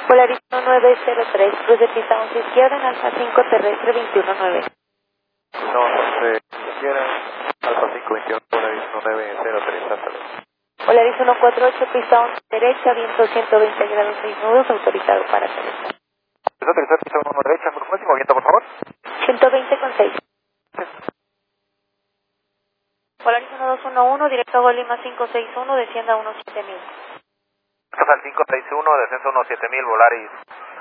Polaris 1903, cruz de pista 11 izquierda en Alfa 5 terrestre 219. No, 11 izquierda, Alfa 5, 21, Polaris 1903, hasta luego. Polaris 148, pista 11 derecha, viento 120 grados 6 nudos, autorizado para aterrizar. Aterrizar, pista 1 derecha, por máximo viento, por favor. 120,6. Polaris 1211, directo a Golima 561, descienda a 17000. Estás al 561, descenso 17000, Volaris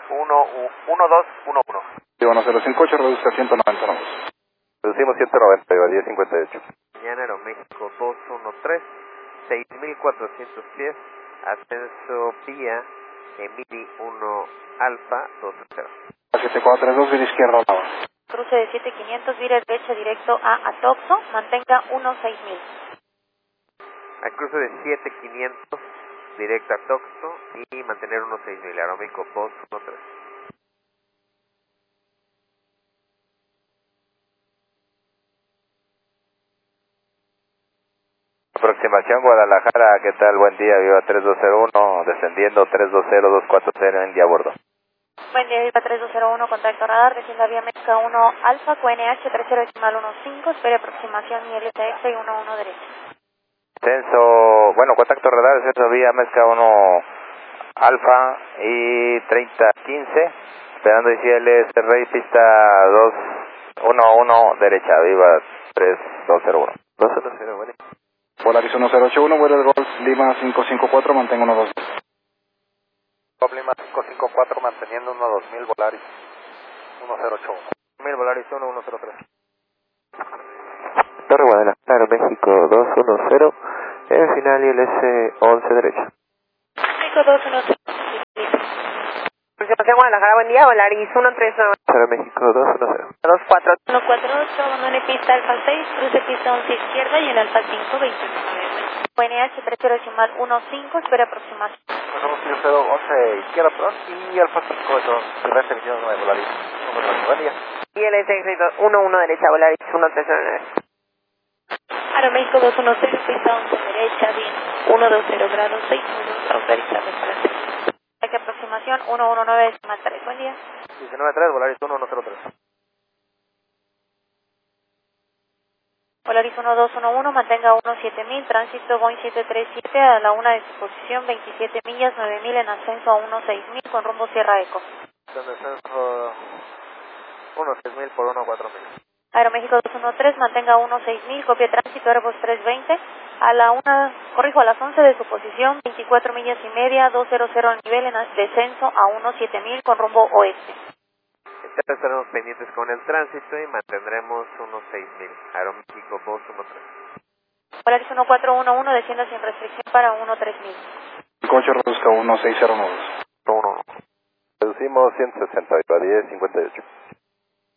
1211. 1058, reduzca 199. Reducimos 190, iba 1058. Mañana Aeroméxico 213, 6400 pies, ascenso vía Emily 1 Alfa 20. 7432, vía izquierda, lava. Cruce de 7500, vía derecha directo a Atoxo, mantenga 16000. Al cruce de 7500, directo a Toxo y mantener 16000, Aeroméxico 213. Aproximación Guadalajara, ¿qué tal? Buen día, viva 3201, descendiendo 320240, India a bordo. Buen día, Viva 3201, contacto radar, descienda vía México 1 Alfa, QNH 30.15, espere aproximación y LTX y 11 derecha. Censo, bueno, contacto radar, censo vía Mezca 1 Alfa y 3015, esperando ICL, Rey, pista 211 derecha, viva 3201. 210, bueno. Polaris 1081, vuelo de Golf Lima 554, mantenga 120. Golf Lima 554, manteniendo 12000, Volaris 1081. 1000, Volaris 1103. Torre Guadalajara, México 210, en final ILS 11 derecha. México 210. Aproximación Guadalajara, buen día, Volaris 139. Torre México 210. 24. 148, abandone pista Alfa 6, cruce pista 11 izquierda y en Alfa 5, 29. QNH 30.15, espere aproximación. Pasamos 11 izquierda, perdón, y Alfa 5, terrestre 29, Volaris 109. Buen día. ILS 11 derecha, Volaris 1309. Aeroméxico 210, pista 11 derecha, bien, 120 grados 6 nudos, autorizado para aterrizar. Aquí aproximación 119,3, buen día. 193, Volaris 1103. Polaris 1211, mantenga 17000, tránsito Boeing 737 a la 1 de su posición, 27 millas, 9000 en ascenso a 16000 con rumbo Sierra Eco. Descenso 16000 por 14000. Aeroméxico 213, mantenga 16000, copia tránsito Airbus 320 a la 1, corrijo, a las 11 de su posición, 24 millas y media, 200 al nivel en descenso a 17000 con rumbo oeste. Estaremos pendientes con el tránsito y mantendremos 16000. Aeroméxico 213. Polaris 1411, descienda sin restricción para 13000. Coche reduzca 1609. 1. Reducimos 160, 1058.